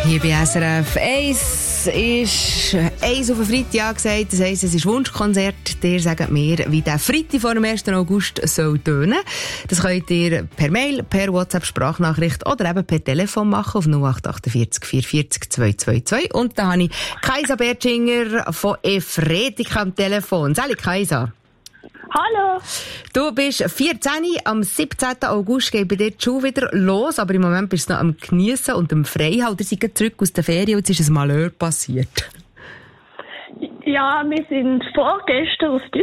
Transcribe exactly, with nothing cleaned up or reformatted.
Hier bei S R F eins ist eins auf den Freitag angesagt. Das heisst, es ist Wunschkonzert. Ihr sagt mir, wie der Freitag vor dem ersten August soll tönen. Das könnt ihr per Mail, per WhatsApp-Sprachnachricht oder eben per Telefon machen auf null acht acht vier vier vier zwei zwei zwei. Und da habe ich Kaisa Bertschinger von Efretika am Telefon. Salut Kaisa. Hallo. Du bist vierzehn, am siebzehnten August geht bei dir die Schule wieder los, aber im Moment bist du noch am Geniessen und am Freihalten. Ihr seid zurück aus der Ferien und jetzt ist ein Malheur passiert. Ja, wir sind vorgestern auf